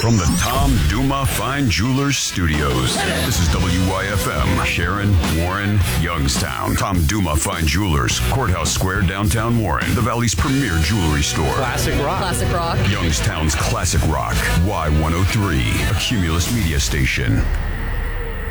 From the Tom Duma Fine Jewelers Studios, this is WYFM, Sharon, Warren, Youngstown. Tom Duma Fine Jewelers, Courthouse Square, downtown Warren, the Valley's premier jewelry store. Classic rock. Classic rock. Youngstown's classic rock, Y103, a Cumulus media station.